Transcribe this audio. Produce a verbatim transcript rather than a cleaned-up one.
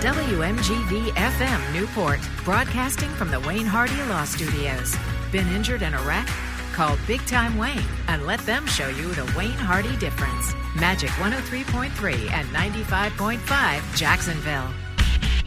W M G V F M Newport, broadcasting from the Wayne Hardy Law Studios. Been injured in a wreck? Call Big Time Wayne and let them show you the Wayne Hardy difference. Magic one oh three point three and ninety-five point five Jacksonville.